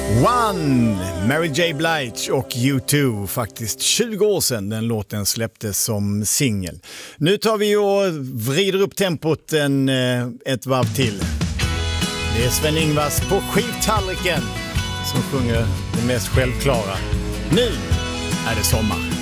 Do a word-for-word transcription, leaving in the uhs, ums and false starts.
One, Mary J. Blige och U två, faktiskt tjugo år sedan den låten släpptes som singel. Nu tar vi och vrider upp tempot en, ett varv till. Det är Sven-Ingvars på skivtallriken som sjunger det mest självklara. Nu är det sommar.